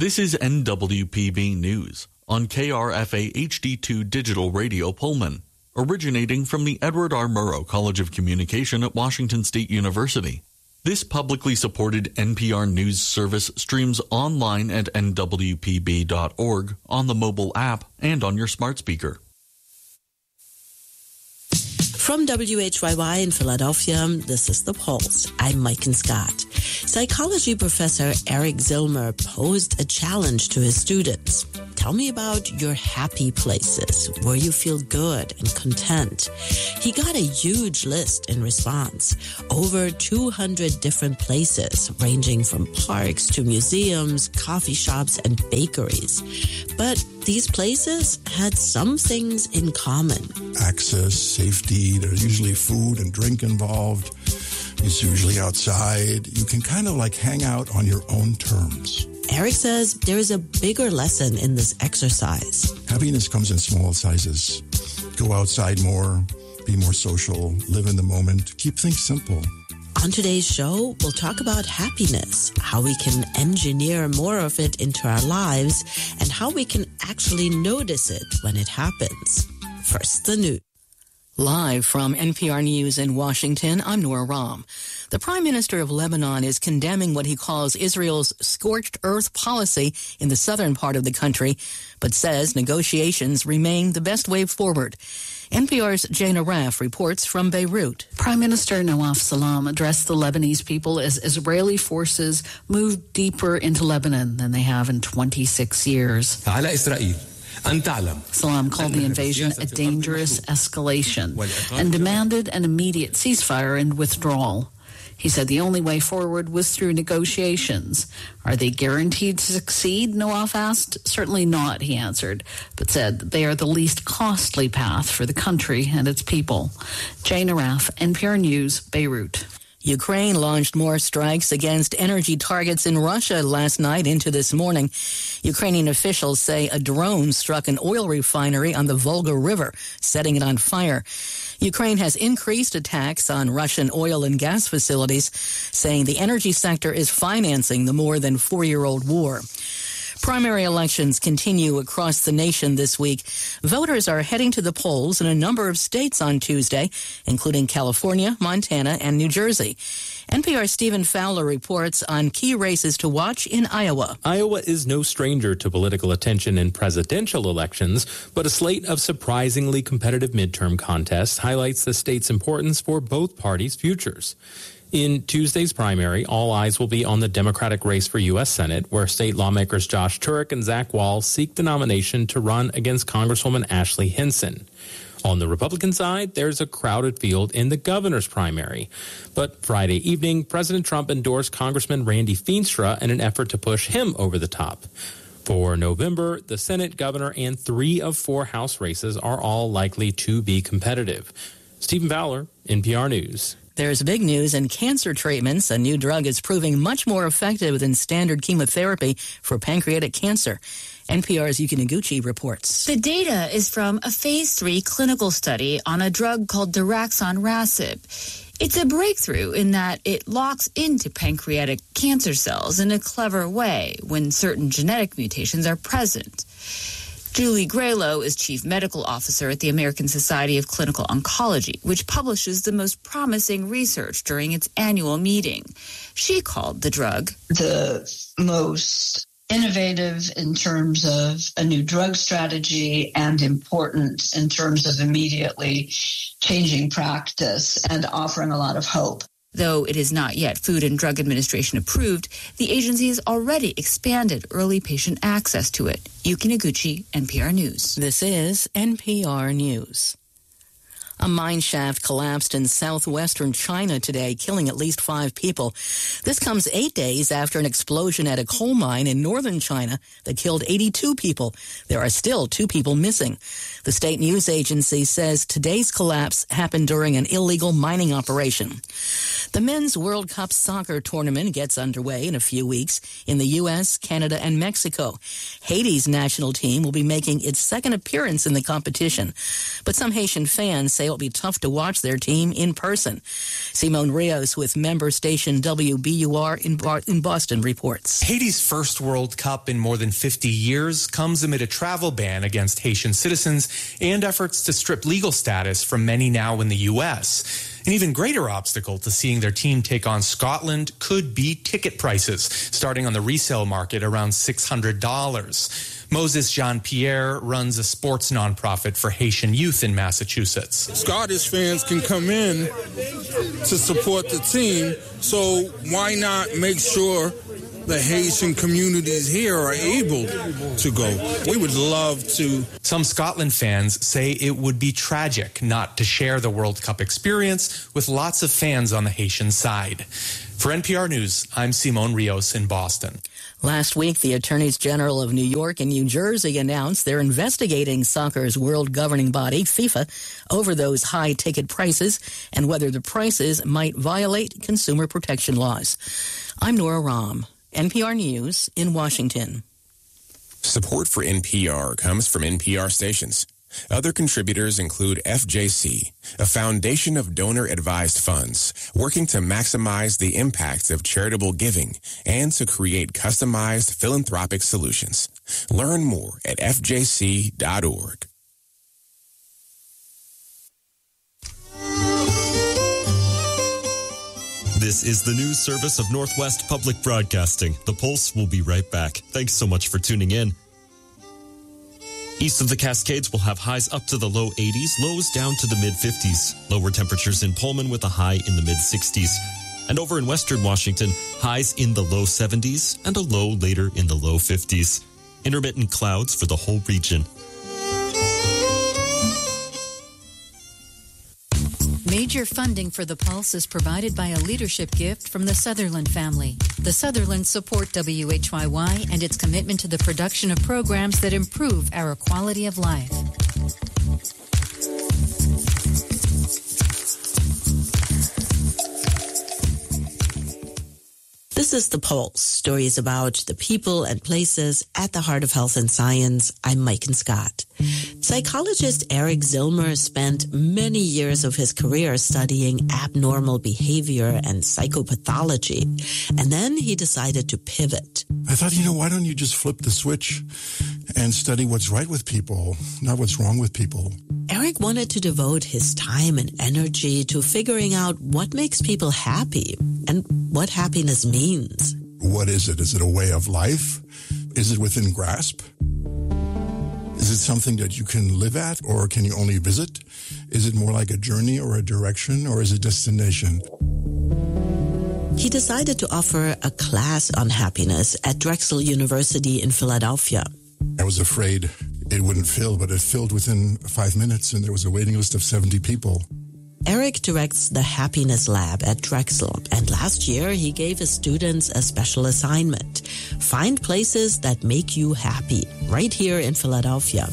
This is NWPB News on KRFA HD2 Digital Radio Pullman, originating from the Edward R. Murrow College of Communication at Washington State University. This publicly supported NPR News service streams online at nwpb.org, on the mobile app, and on your smart speaker. From WHYY in Philadelphia, this is The Pulse. I'm Mike Scott. Psychology professor Eric Zillmer posed a challenge to his students. Tell me about your happy places, where you feel good and content. He got a huge list in response. Over 200 different places, ranging from parks to museums, coffee shops, and bakeries. But these places had some things in common. Access, safety, there's usually food and drink involved. It's usually outside. You can kind of like hang out on your own terms. Eric says there is a bigger lesson in this exercise. Happiness comes in small sizes. Go outside more, be more social, live in the moment, keep things simple. On today's show, we'll talk about happiness, how we can engineer more of it into our lives, and how we can actually notice it when it happens. First, the news. Live from NPR News in Washington, I'm Nora Rahm. The Prime Minister of Lebanon is condemning what he calls Israel's scorched earth policy in the southern part of the country, but says negotiations remain the best way forward. NPR's Jana Raff reports from Beirut. Prime Minister Nawaf Salam addressed the Lebanese people as Israeli forces move deeper into Lebanon than they have in 26 years. Salam called the invasion a dangerous escalation and demanded an immediate ceasefire and withdrawal. He said the only way forward was through negotiations. Are they guaranteed to succeed? Nawaf asked. Certainly not, he answered, but said they are the least costly path for the country and its people. Jane Araf, NPR News, Beirut. Ukraine launched more strikes against energy targets in Russia last night into this morning. Ukrainian officials say a drone struck an oil refinery on the Volga River, setting it on fire. Ukraine has increased attacks on Russian oil and gas facilities, saying the energy sector is financing the more than 4-year-old war. Primary elections continue across the nation this week. Voters are heading to the polls in a number of states on Tuesday, including California, Montana, and New Jersey. NPR's Stephen Fowler reports on key races to watch in Iowa. Iowa is no stranger to political attention in presidential elections, but a slate of surprisingly competitive midterm contests highlights the state's importance for both parties' futures. In Tuesday's primary, all eyes will be on the Democratic race for U.S. Senate, where state lawmakers Josh Turek and Zach Wall seek the nomination to run against Congresswoman Ashley Hinson. On the Republican side, there's a crowded field in the governor's primary. But Friday evening, President Trump endorsed Congressman Randy Feenstra in an effort to push him over the top. For November, the Senate, governor, and 3 of 4 House races are all likely to be competitive. Stephen Fowler, NPR News. There's big news in cancer treatments. A new drug is proving much more effective than standard chemotherapy for pancreatic cancer. NPR's Yuki Noguchi reports. The data is from a phase 3 clinical study on a drug called daraxonrasib. It's a breakthrough in that it locks into pancreatic cancer cells in a clever way when certain genetic mutations are present. Julie Graylow is chief medical officer at the American Society of Clinical Oncology, which publishes the most promising research during its annual meeting. She called the drug the most innovative in terms of a new drug strategy and important in terms of immediately changing practice and offering a lot of hope. Though it is not yet Food and Drug Administration approved, the agency has already expanded early patient access to it. Yuki Noguchi, NPR News. This is NPR News. A mine shaft collapsed in southwestern China today, killing at least 5 people. This comes 8 days after an explosion at a coal mine in northern China that killed 82 people. There are still 2 people missing. The state news agency says today's collapse happened during an illegal mining operation. The Men's World Cup soccer tournament gets underway in a few weeks in the U.S., Canada, and Mexico. Haiti's national team will be making its second appearance in the competition, but some Haitian fans say it'll be tough to watch their team in person. Simone Rios with member station WBUR in Boston reports. Haiti's first World Cup in more than 50 years comes amid a travel ban against Haitian citizens and efforts to strip legal status from many now in the U.S. An even greater obstacle to seeing their team take on Scotland could be ticket prices, starting on the resale market around $600. Moses Jean-Pierre runs a sports nonprofit for Haitian youth in Massachusetts. Scottish fans can come in to support the team, so why not make sure the Haitian communities here are able to go? We would love to. Some Scotland fans say it would be tragic not to share the World Cup experience with lots of fans on the Haitian side. For NPR News, I'm Simone Rios in Boston. Last week, the Attorneys General of New York and New Jersey announced they're investigating soccer's world governing body, FIFA, over those high ticket prices and whether the prices might violate consumer protection laws. I'm Nora Rahm, NPR News in Washington. Support for NPR comes from NPR stations. Other contributors include FJC, a foundation of donor-advised funds working to maximize the impact of charitable giving and to create customized philanthropic solutions. Learn more at fjc.org. This is the news service of Northwest Public Broadcasting. The Pulse will be right back. Thanks so much for tuning in. East of the Cascades will have highs up to the low 80s, lows down to the mid-50s. Lower temperatures in Pullman with a high in the mid-60s. And over in western Washington, highs in the low 70s and a low later in the low 50s. Intermittent clouds for the whole region. Major funding for the Pulse is provided by a leadership gift from the Sutherland family. The Sutherlands support WHYY and its commitment to the production of programs that improve our quality of life. This is The Pulse, stories about the people and places at the heart of health and science. I'm Maiken Scott. Psychologist Eric Zillmer spent many years of his career studying abnormal behavior and psychopathology, and then he decided to pivot. I thought, why don't you just flip the switch and study what's right with people, not what's wrong with people? Eric wanted to devote his time and energy to figuring out what makes people happy and what happiness means. What is it? Is it a way of life? Is it within grasp? Is it something that you can live at, or can you only visit? Is it more like a journey or a direction, or is it destination? He decided to offer a class on happiness at Drexel University in Philadelphia. I was afraid it wouldn't fill, but it filled within 5 minutes, and there was a waiting list of 70 people. Eric directs the Happiness Lab at Drexel, and last year he gave his students a special assignment. Find places that make you happy, right here in Philadelphia.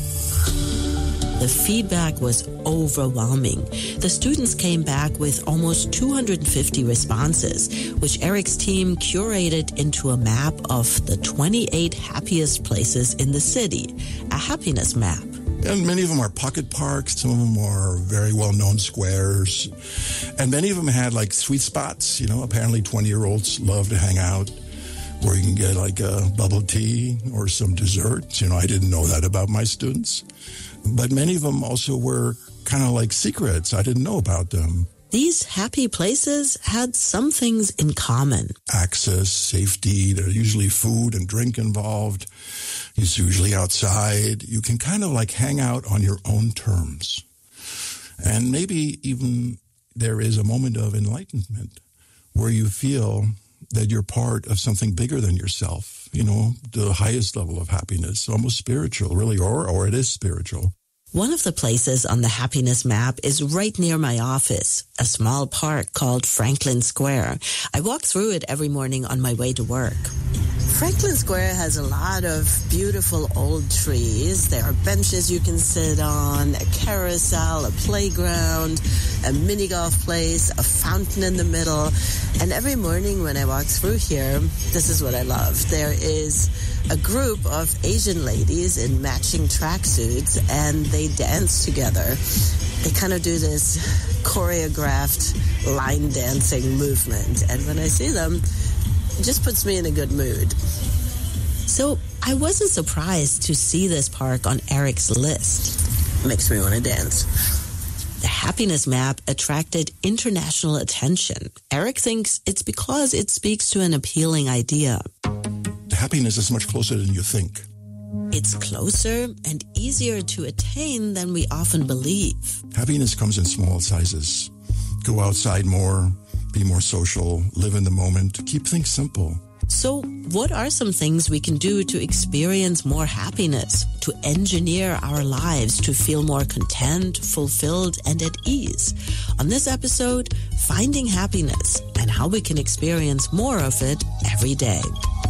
The feedback was overwhelming. The students came back with almost 250 responses, which Eric's team curated into a map of the 28 happiest places in the city, a happiness map. And many of them are pocket parks. Some of them are very well-known squares. And many of them had like sweet spots. Apparently 20-year-olds love to hang out where you can get like a bubble tea or some desserts. I didn't know that about my students. But many of them also were kind of like secrets. I didn't know about them. These happy places had some things in common. Access, safety, there's usually food and drink involved. It's usually outside. You can kind of like hang out on your own terms. And maybe even there is a moment of enlightenment where you feel that you're part of something bigger than yourself. The highest level of happiness, almost spiritual, really, or it is spiritual. One of the places on the happiness map is right near my office, a small park called Franklin Square. I walk through it every morning on my way to work. Franklin Square has a lot of beautiful old trees. There are benches you can sit on, a carousel, a playground, a mini golf place, a fountain in the middle. And every morning when I walk through here, this is what I love. There is a group of Asian ladies in matching tracksuits, and they dance together. they kind of do this choreographed line dancing movement. And when I see them, it just puts me in a good mood. So I wasn't surprised to see this park on Eric's list. Makes me want to dance. The happiness map attracted international attention. Eric thinks it's because it speaks to an appealing idea. Happiness is much closer than you think. It's closer and easier to attain than we often believe. Happiness comes in small sizes. Go outside more, be more social, live in the moment, keep things simple. So what are some things we can do to experience more happiness, to engineer our lives to feel more content, fulfilled, and at ease? On this episode, finding happiness and how we can experience more of it every day.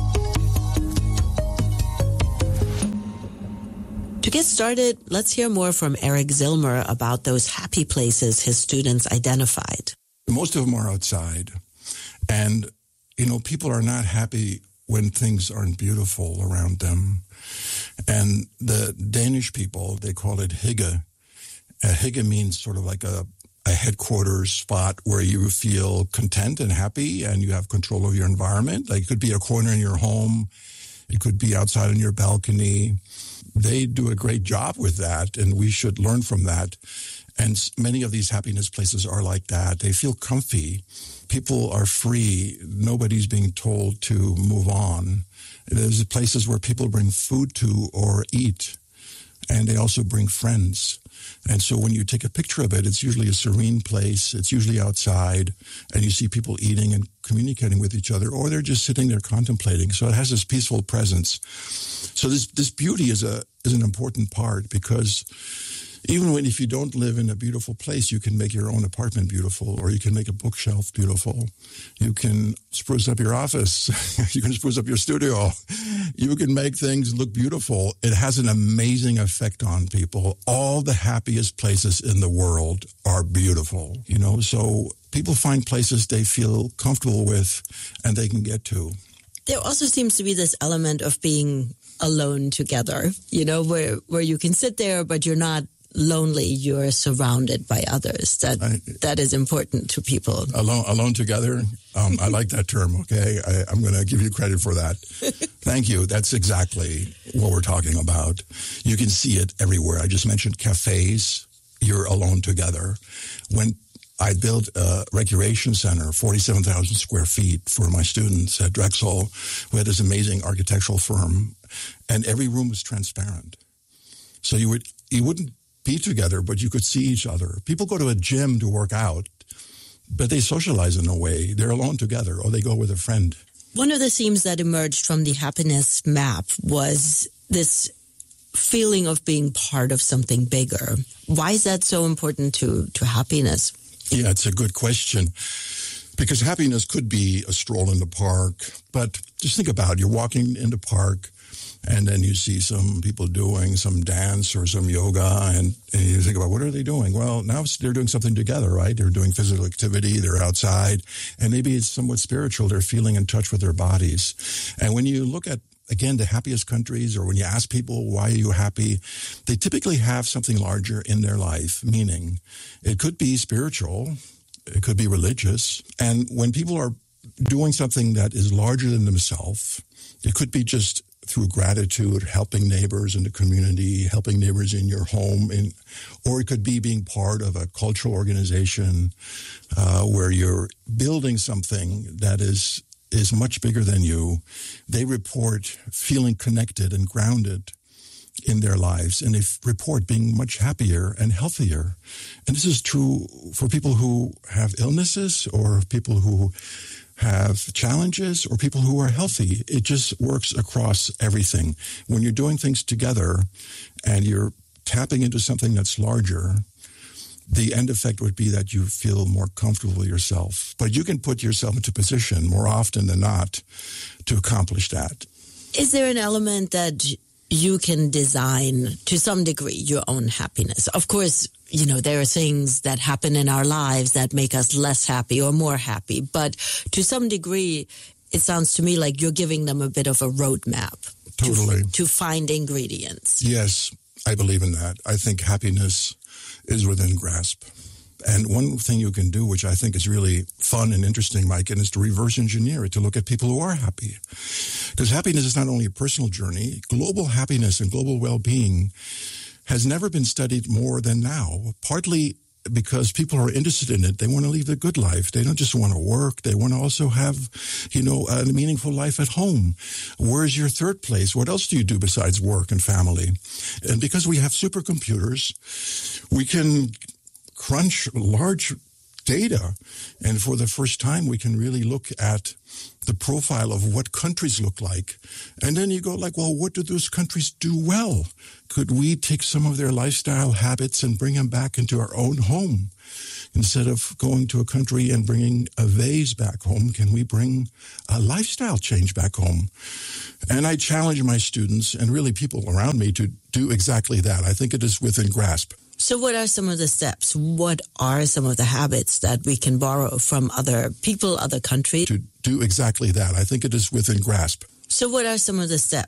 To get started, let's hear more from Eric Zillmer about those happy places his students identified. Most of them are outside. And people are not happy when things aren't beautiful around them. And the Danish people, they call it hygge. Hygge means sort of like a headquarters spot where you feel content and happy and you have control of your environment. Like it could be a corner in your home. It could be outside on your balcony. They do a great job with that, and we should learn from that. And many of these happiness places are like that. They feel comfy. People are free. Nobody's being told to move on. There's places where people bring food to or eat, and they also bring friends. And so when you take a picture of it, it's usually a serene place. It's usually outside, and you see people eating and communicating with each other, or they're just sitting there contemplating. So it has this peaceful presence. So this beauty is an important part, because even if you don't live in a beautiful place, you can make your own apartment beautiful, or you can make a bookshelf beautiful. You can spruce up your office. You can spruce up your studio. You can make things look beautiful. It has an amazing effect on people. All the happiest places in the world are beautiful, so people find places they feel comfortable with and they can get to. There also seems to be this element of being alone together, where you can sit there, but you're not lonely, you're surrounded by others. That is important to people. Alone together. I like that term. Okay. I'm going to give you credit for that. Thank you. That's exactly what we're talking about. You can see it everywhere. I just mentioned cafes. You're alone together. When I built a recreation center, 47,000 square feet for my students at Drexel. We had this amazing architectural firm, and every room was transparent. So you wouldn't be together, but you could see each other. People go to a gym to work out, but they socialize in a way. They're alone together, or they go with a friend. One of the themes that emerged from the happiness map was this feeling of being part of something bigger. Why is that so important to happiness? Yeah, it's a good question, because happiness could be a stroll in the park, but just think about it. You're walking in the park, and then you see some people doing some dance or some yoga, and you think about, what are they doing? Well, now they're doing something together, right? They're doing physical activity, they're outside, and maybe it's somewhat spiritual. They're feeling in touch with their bodies. And when you look at, again, the happiest countries, or when you ask people, why are you happy? They typically have something larger in their life, meaning it could be spiritual, it could be religious. And when people are doing something that is larger than themselves, it could be just through gratitude, helping neighbors in the community, helping neighbors in your home, or it could be being part of a cultural organization where you're building something that is much bigger than you. They report feeling connected and grounded in their lives, and they report being much happier and healthier. And this is true for people who have illnesses, or people who have challenges, or people who are healthy. It just works across everything. When you're doing things together and you're tapping into something that's larger, the end effect would be that you feel more comfortable yourself. But you can put yourself into position more often than not to accomplish that. Is there an element that you can design to some degree your own happiness? Of course, there are things that happen in our lives that make us less happy or more happy. But to some degree, it sounds to me like you're giving them a bit of a roadmap. Totally. To find ingredients. Yes, I believe in that. I think happiness is within grasp. And one thing you can do, which I think is really fun and interesting, Mike, and is to reverse engineer it, to look at people who are happy. Because happiness is not only a personal journey. Global happiness and global well-being has never been studied more than now, partly because people are interested in it. They want to lead a good life. They don't just want to work. They want to also have, a meaningful life at home. Where's your third place? What else do you do besides work and family? And because we have supercomputers, we can crunch large data, and for the first time we can really look at the profile of what countries look like. And then you go like, well, what do those countries do well? Could we take some of their lifestyle habits and bring them back into our own home? Instead of going to a country and bringing a vase back home, can we bring a lifestyle change back home? And I challenge my students and really people around me to do exactly that. I think it is within grasp. So what are some of the steps? What are some of the habits that we can borrow from other people, other countries? To do exactly that. I think it is within grasp. So what are some of the steps?